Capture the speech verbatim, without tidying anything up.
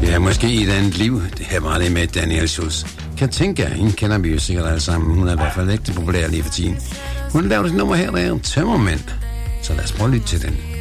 Ja, måske i et andet liv. Det her var det med Danielle Schultz. Kan tænke jer, hende kender vi jo sikkert alle sammen. Hun er i hvert fald ikke populær lige for tiden. Hun lavede et nummer her, der er Tømmermænd. Så lad os prøve at lytte til den.